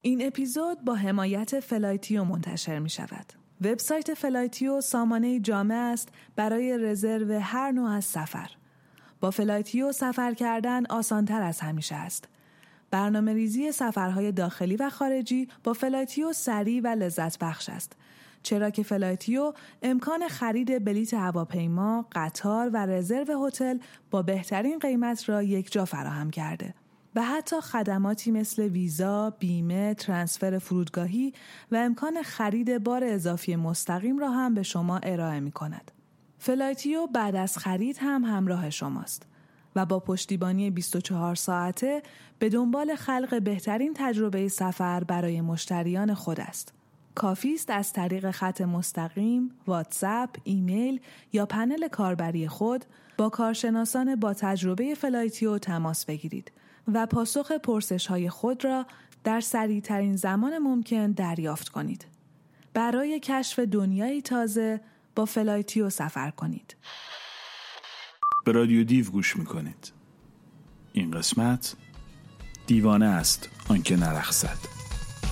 این اپیزود با حمایت فلایتیو منتشر می شود. وبسایت فلایتیو سامانه جامع است برای رزرو هر نوع از سفر. با فلایتیو سفر کردن آسان‌تر از همیشه است. برنامه‌ریزی سفرهای داخلی و خارجی با فلایتیو سریع و لذت بخش است. چرا که فلایتیو امکان خرید بلیط هواپیما، قطار و رزرو هتل با بهترین قیمت را یک جا فراهم کرده. و حتی خدماتی مثل ویزا، بیمه، ترانسفر فرودگاهی و امکان خرید بار اضافی مستقیم را هم به شما ارائه می کند. فلایتیو بعد از خرید هم همراه شماست و با پشتیبانی 24 ساعته به دنبال خلق بهترین تجربه سفر برای مشتریان خود است. کافی است از طریق خط مستقیم، واتساپ، ایمیل یا پنل کاربری خود با کارشناسان با تجربه فلایتیو تماس بگیرید و پاسخ پرسش‌های خود را در سریع‌ترین زمان ممکن دریافت کنید. برای کشف دنیایی تازه با فلایتیو سفر کنید. به رادیو دیو گوش میکنید. این قسمت دیوانه است آنکه نرقصد.